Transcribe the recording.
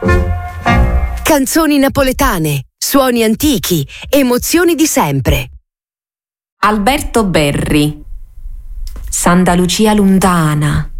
Canzoni napoletane, suoni antichi, emozioni di sempre. Alberto Berri. Santa Lucia lontana,